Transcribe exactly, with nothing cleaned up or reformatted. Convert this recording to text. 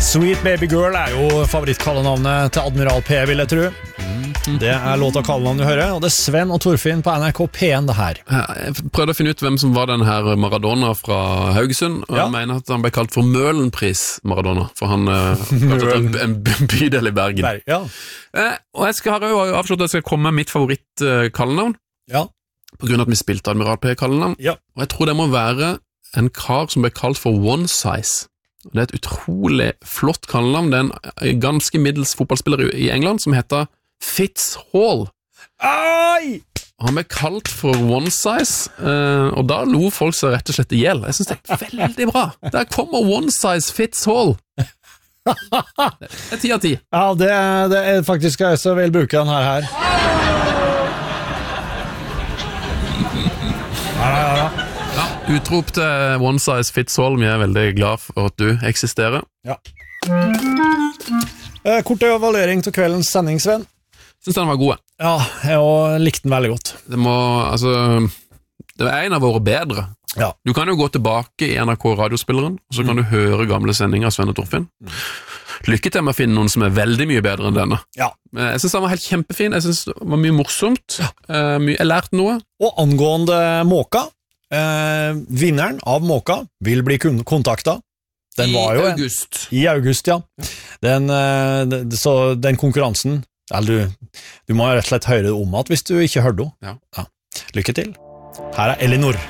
Sweet Baby Girl er jo favorittkallenavnet til Admiral P, vil jeg tro. Det er låt av kallenavn du hører, og det er Sven og Torfinn på N R K P en det her. Jeg prøvde å finne ut hvem som var den her Maradona fra Haugesund, og ja. Jeg mener at han ble kalt for Møhlenpris Maradona, for han uh, en bydel i Bergen. Berg, ja. uh, og jeg skal ha jo avslått at jeg skal komme med mitt favorittkallenavn, uh, ja. På grunn av at vi spilte Admiral P kallenavn, ja. Og jeg tror det må være en kar som ble kalt for One Size. Det er et utrolig flott kallenavn. Det er en ganske middels fotballspiller i England som heter Fitz Hall. Ai! Han ble kalt for One Size, og da lo folk seg rett og slett ihjel. Jeg synes det er veldig bra. Der kommer One Size Fitz Hall. Det er ti av ti. Ja, det, det er faktisk jeg så vil bruke den her her. Ja, ja, ja. Ja, utrop til One Size Fits All. Vi er veldig glad for at du eksisterer. Ja. Eh, kort evaluering til kveldens sending, Sven. Synes den var god. Ja, jeg likte den veldig godt. Det må, altså, det er en av våre bedre. Ja. Du kan jo gå tilbake i N R K radiospilleren, og så kan mm. du høre gamle sendinger av Sven og Torfinn. Mm. Lykke til med å finne noen som er veldig mye bedre enn denne. Ja. Jeg synes den var helt kjempefin. Jeg synes det var mye morsomt. Ja. Jeg lærte noe. Og angående Måka, Eh, vinneren av Måka vil bli kontaktet. Den var jo I august. En, I august, ja. Den, eh, så den konkurransen, eller du, du må rett og slett høre det om at hvis du ikke hørte det. Ja. Ja. Lykke til. Her er Elinor.